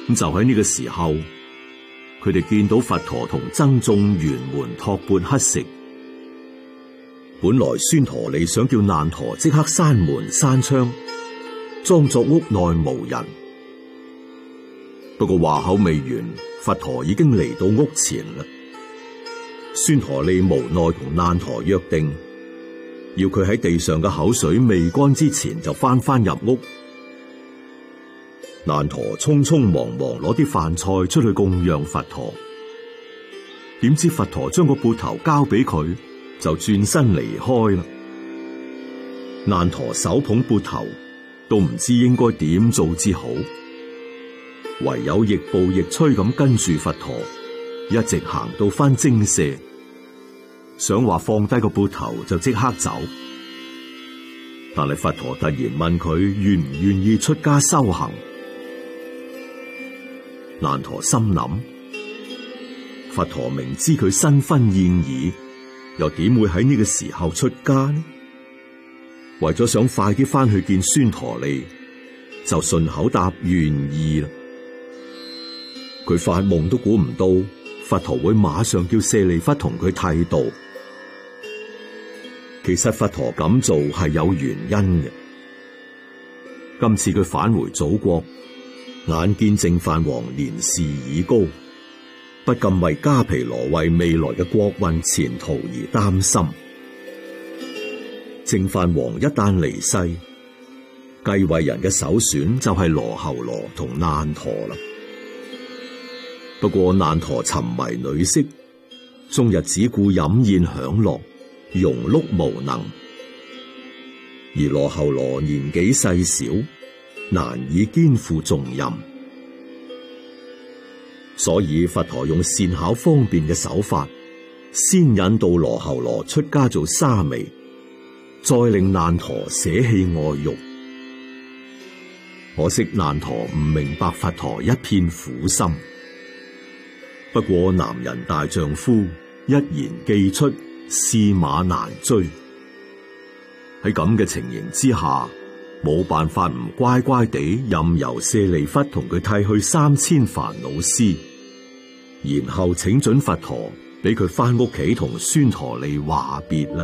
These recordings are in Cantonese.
咁就喺呢個時候，佢哋見到佛陀同僧眾沿門托缽乞食。本來孫陀利想叫難陀即刻閂門閂窗，裝作屋內無人。不過話口未完，佛陀已經嚟到屋前啦。孫陀利無奈同難陀約定，要佢喺地上嘅口水未乾之前就翻入屋。難陀匆匆忙忙攞啲飯菜出去供養佛陀，點知佛陀將個缽頭交俾佢，就轉身離開啦。難陀手捧缽頭，都唔知應該點做至好，唯有亦步亦趨咁跟住佛陀，一直行到返精舍，想話放低個缽頭就即刻走。但係佛陀突然問佢願唔願意出家修行。難陀心諗，佛陀明知佢新婚燕爾，又點會喺呢個時候出家呢？為咗想快啲翻去見孫陀利，就順口答願意啦。佢發夢都估唔到佛陀會馬上叫舍利弗同佢剃度。其實佛陀咁做係有原因嘅。今次佢返回祖國，眼見淨飯王年事已高，不禁為迦毗羅衛未來嘅國運前途而擔心。淨飯王一旦離世，繼位人嘅首選就係羅睺羅同難陀啦。不過難陀沉迷女色，終日只顧飲宴享樂，庸碌無能；而羅睺羅年紀細小，難以肩負重任，所以佛陀用善巧方便嘅手法，先引導羅睺羅出家做沙彌，再令難陀捨棄愛欲。可惜難陀唔明白佛陀一片苦心。不過男人大丈夫，一言既出，駟馬難追。喺咁嘅情形之下，冇辦法唔乖乖地任由舍利弗同佢剃去3000煩惱絲，然後請准佛陀俾佢翻屋企同孫陀利話別啦。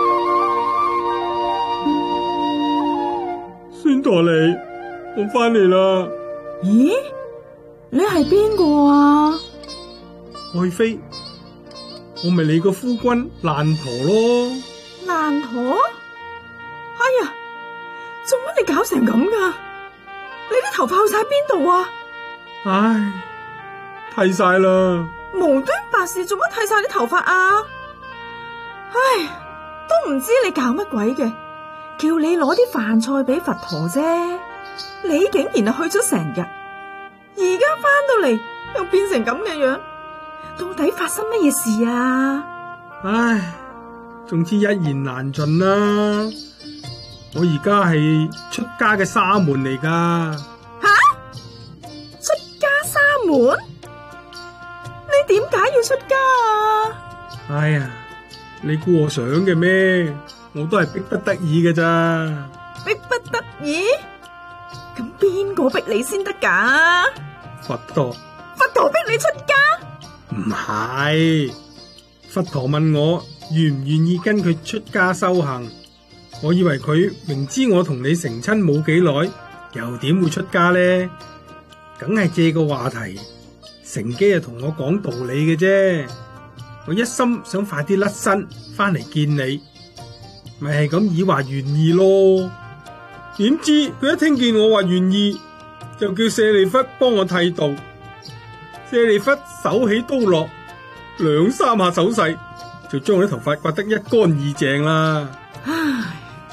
孫陀利，我翻嚟啦。 咦？你係邊個啊？ 愛妃，我咪你個夫君難陀咯。 難陀？哎呀，做乜你搞成咁噶？你啲頭髮去晒邊度啊？ 唉，剃晒啦。 無端白事做乜剃晒啲頭髮啊？唉，都唔知你搞乜鬼嘅，叫你攞啲飯菜俾佛陀啫，你竟然係去咗成日，而家翻到嚟又變成咁嘅樣，到底發生乜嘢事啊？ 唉，總之一言難盡啦。我而家係出家嘅沙門嚟噶。 吓？出家沙門？你點解要出家啊？ 哎呀，你估我想嘅咩？我都係逼不得已嘅咋。 逼不得已？咁邊個逼你先得噶？ 佛陀。 佛陀逼你出家？ 唔係，佛陀問我願唔願意跟佢出家修行。我以為佢明知我同你成親冇幾耐，又點會出家呢？梗係借個話題，乘機同我講道理嘅啫。我一心想快啲甩身翻嚟見你，咪係咁以話願意咯。點知佢一聽見我話願意，就叫舍利弗幫我剃度。舍利弗手起刀落，2-3下手勢就將我啲頭髮刮得一乾二淨啦。 唉，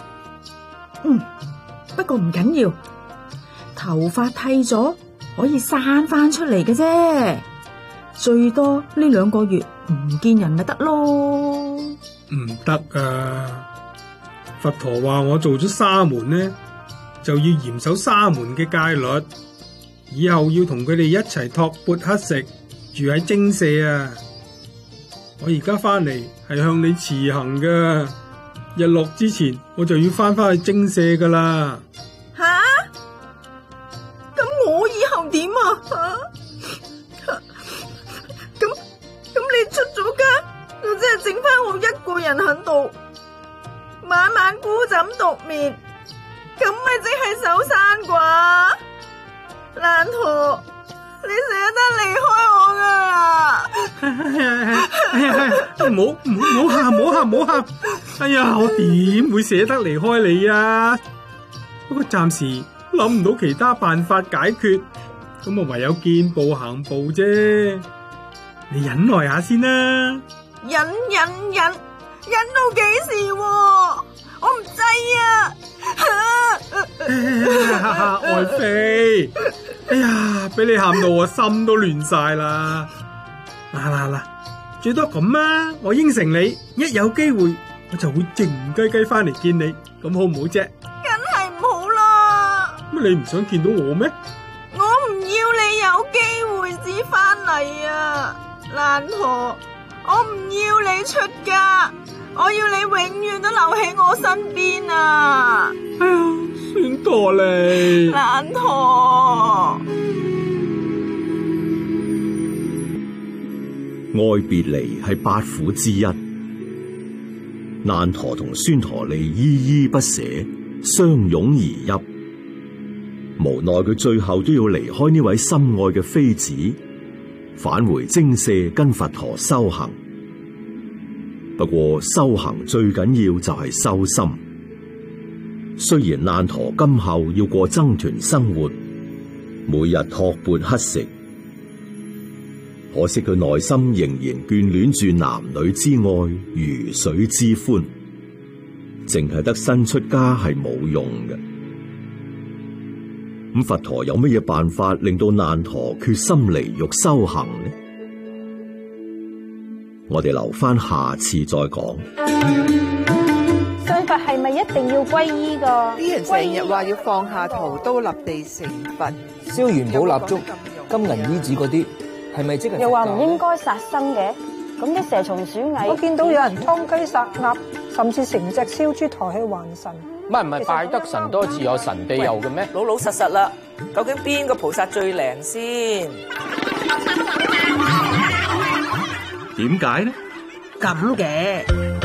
不過唔緊要，頭髮剃咗可以生翻出嚟嘅啫，最多呢2個月唔見人咪得咯。 唔得啊！佛陀話我做咗沙門呢，就要嚴守沙門嘅戒律，以後要同佢哋一齊托缽乞食，住喺精舍啊！我而家翻嚟係向你辭行噶，日落之前我就要翻去精舍噶啦。 吓？咁我以後後點啊？咁你出咗家，我真係剩翻我一個人喺度，晚晚孤枕獨眠，咁咪即係守山寡？蘭陀，你捨得離開我噶啦？ 唔好喊！哎呀，我點會捨得離開你啊？不過暫時諗唔到其他辦法解決，咁我唯有見步行步啫。你忍耐下先啦。 忍到幾時？我唔制啊！ 愛妃，哎呀，俾你喊到我心都亂晒啦！嗱，最多咁啊，我應承你，一有機會我就會靜雞雞翻嚟見你，咁好唔好啫？ 梗係唔好啦！ 乜你唔想見到我咩？ 我唔要你有機會先翻嚟啊，蘭陀！我唔要你出家，我要你永遠都留喺我身邊啊！ 哎呀，孫陀利， 蘭陀， 愛別離係八苦之一，難陀同孫陀利依依不捨，相擁而泣。無奈佢最後都要離開呢位心愛嘅妃子，返回精舍跟佛陀修行。不過修行最緊要就係修心。雖然難陀今後要過僧團生活，每日托缽乞食，可惜佢內心仍然眷戀住男女之愛、魚水之歡，淨係得身出家係冇用嘅。咁佛陀有乜嘢辦法令到難陀決心離欲修行呢？我哋留翻下次再講。 信佛係咪一定要皈依㗎？ 啲人成日話要放下屠刀立地成佛， 燒元寶蠟燭、金銀衣紙嗰啲，係咪即係？ 又話唔應該殺生嘅，咁啲蛇蟲鼠蟻， 我見到有人劏雞殺鴨，甚至成隻燒豬抬去還神。 唔係拜得神多自有神庇佑嘅咩？ 老老實實啦，究竟邊個菩薩最靈先？ 點解呢？ 咁嘅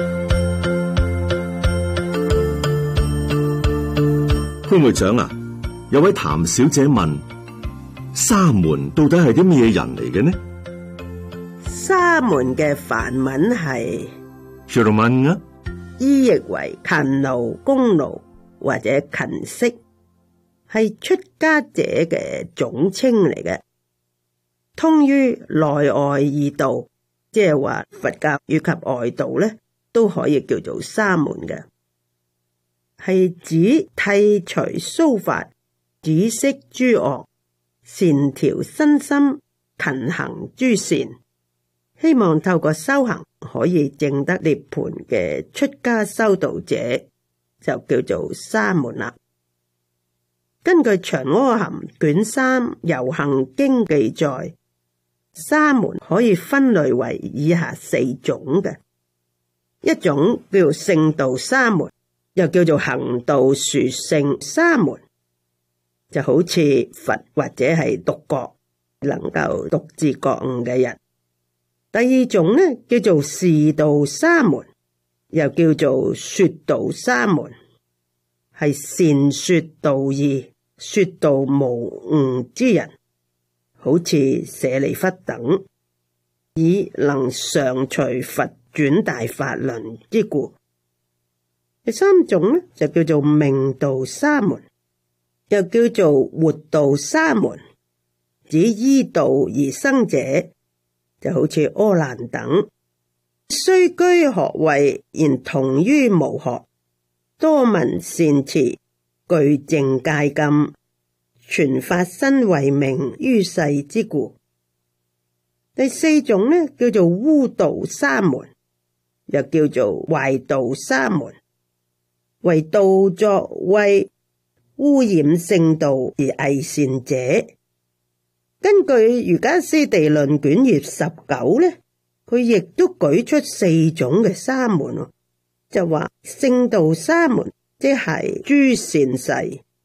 潘會長啊，有位譚小姐問：沙門到底係啲咩人嚟嘅呢？ 沙門嘅梵文係 Shraman 啊， 意譯為勤勞、功勞或者勤息，係出家者嘅總稱嚟嘅，通於內外二道。即係話佛教以及外道咧，都可以叫做沙門嘅，係指剃除鬚髮、止息諸惡、善調身心、勤行諸善，希望透過修行可以證得涅槃嘅出家修道者，就叫做沙門啦。根據《長阿含卷3遊行經》記載，沙門可以分類為以下4種嘅，一種叫做聖道沙門，又叫做行道殊勝沙門，就好似佛或者係獨覺，能夠獨自覺悟嘅人。第二種呢，叫做示道沙門，又叫做說道沙門，係善說道義、說道無誤之人，好似舍利弗等，以能常隨佛轉大法輪之故。第三種呢，就叫做命道沙門，又叫做活道沙門，指依道而生者，就好似阿難等，雖居學位，然同於無學，多聞善持，具淨戒禁，傳法身為名於世之故。第四種呢，叫做污道沙門，又叫做壞道沙門，為道作為污染聖道而偽善者。根據《瑜伽師地論》卷頁19呢，佢亦都舉出4種嘅沙門，就話聖道沙門即係諸善逝，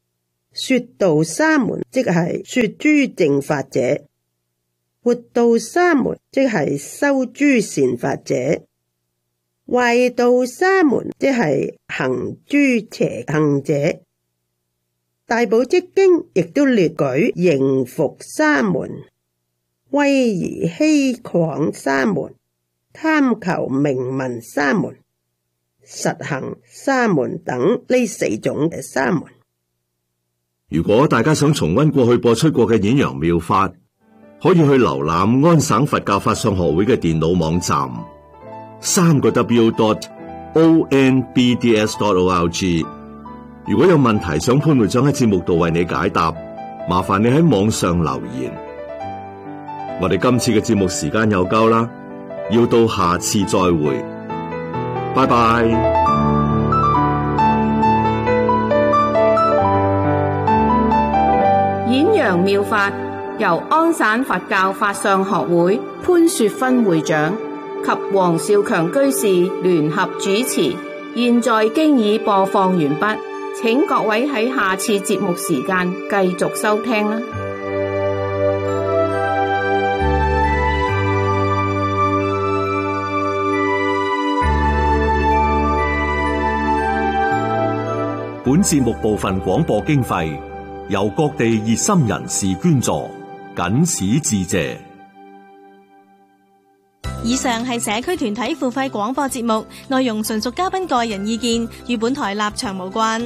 說道沙門即係說諸正法者，活道沙門即係修諸善法者，壞道沙門即係行諸邪行者。大寶積經亦都列舉迎伏沙門、威儀欺誑沙門、貪求名聞沙門、實行沙門等呢四種嘅沙門。 如果大家想重溫過去播出過嘅演揚妙法，可以去瀏覽安省佛教法相學會嘅電腦網站3w.onbds.org。如果有問題想潘會長喺節目度為你解答，麻煩你喺網上留言。我哋今次嘅節目時間又夠啦，要到下次再會，拜拜。 演揚妙法由安省佛教法相學會潘雪芬會長及黃少強居士聯合主持，現在經已播放完畢，請各位喺下次節目時間繼續收聽啦。 本節目部分廣播經費由各地熱心人士捐助，謹此致謝。 以上係社區團體付費廣播節目，內容純屬嘉賓個人意見，與本台立場無關。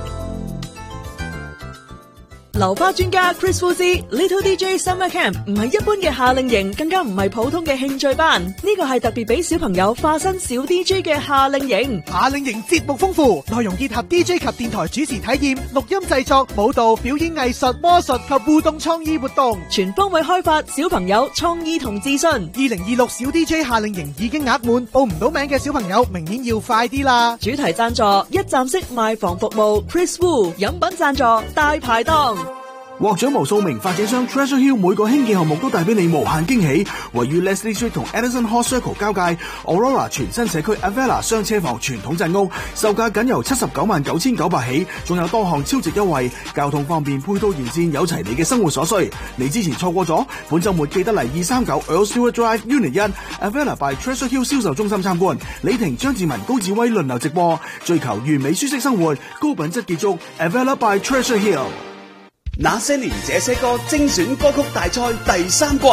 流花專家 Chris Wu 之 Little DJ Summer Camp 唔係一般嘅夏令營，更加唔係普通嘅興趣班，呢個係特別俾小朋友化身小 DJ 嘅夏令營。 夏令營節目豐富，內容結合 DJ 及電台主持體驗、錄音製作、舞蹈、表演藝術、魔術及互動創意活動， 全方位開發小朋友創意同自信。 2026小 DJ 夏令營已經額滿，報唔到名嘅小朋友明年要快啲啦。 主題贊助一站式賣房服務 Chris Wu， 飲品贊助大排檔。 獲獎無數名發展商 Treasure Hill 每個興建項目都帶俾你無限驚喜。位於 Leslie Street 同 Edison Hall Circle 交界 Aurora 全新社區 Avella 雙車房傳統鎮屋，售價僅由799900起，仲有多項超值優惠，交通方便，配套完善，有齊你嘅生活所需。你之前錯過咗，本週末記得嚟239 Earl Stewart Drive Unit 1 Avella by Treasure Hill 銷售中心參觀。李婷、張志文、高志威輪流直播，追求完美舒適生活，高品質結束 Avella by Treasure Hill。 那些年這些歌精選歌曲大賽第3季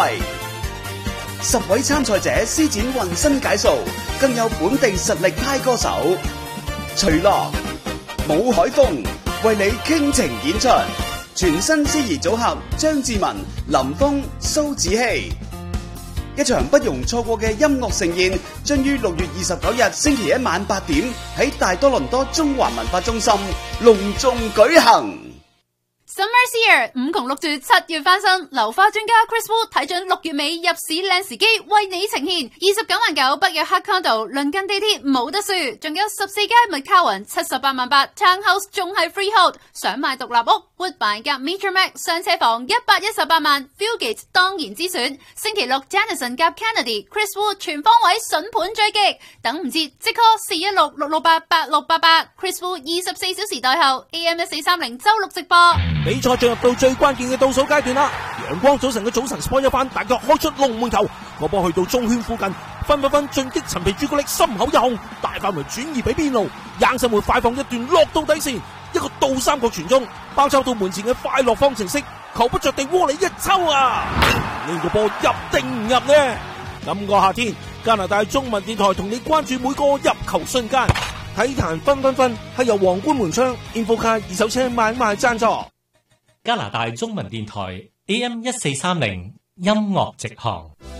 ，10位參賽者施展渾身解數，更有本地實力派歌手徐樂、武海峰為你傾情演出，全新司儀組合張志文、林峰、蘇子希，一場不容錯過嘅音樂盛宴，將於6月29日星期一晚8點喺大多倫多中環文化中心隆重舉行。 Summer's here， 5窮6絕7月翻身，流花專家 Chris Wu 睇準6月尾入市靚時機，為你呈現29.9萬北約黑 condo， 鄰近地鐵冇得輸，仲有14街McCowan 78.8萬，Townhouse 仲係 freehold， 想買獨立屋 Woodbine 夾 Metro Max 雙車房118萬 ，Fieldgate 當然之選。星期六 Jennison 夾 Kennedy Chris Wu 全方位筍盤追擊，等唔切即 call 416-668-8688 Chris Wu 24小時代後 AM1430周六直播。 比賽進入到最關鍵嘅倒數階段啦！陽光早晨嘅早晨 sport 一番，大腳開出龍門球，個波去到中圈附近，分進擊陳皮朱古力心口一控，大範圍轉移俾邊路，硬身會快放一段落到底線，一個倒三角傳中，包抄到門前嘅快樂方程式，球不着地窩裏一抽啊！呢個波入定唔入呢？今個夏天，加拿大中文電台同你關注每個入球瞬間。體壇分係由皇冠門窗 Infocar 二手車買賣贊助。 加拿大中文電台 AM1430 音樂直航。